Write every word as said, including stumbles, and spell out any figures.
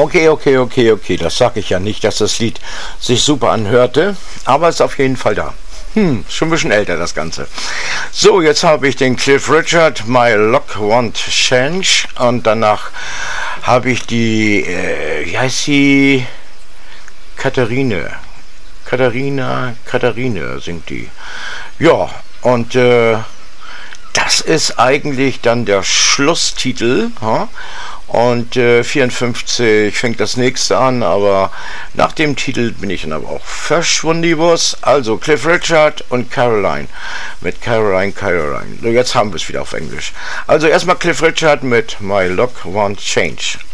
Okay, okay, okay, okay. Das sage ich ja nicht, dass das Lied sich super anhörte, aber es ist auf jeden Fall da. Hm, schon ein bisschen älter das Ganze. So, jetzt habe ich den Cliff Richard, My Luck Won't Change, und danach habe ich die, äh, wie heißt sie? Katharine. Katharina, Katharine singt die. Ja, und äh, das ist eigentlich dann der Schlusstitel. Ha? Und äh, vierundfünfzig fängt das nächste an, aber nach dem Titel bin ich dann aber auch verschwundibus. Also Cliff Richard und Caroline mit Caroline, Caroline. So, jetzt haben wir es wieder auf Englisch. Also erstmal Cliff Richard mit My Luck Won't Change.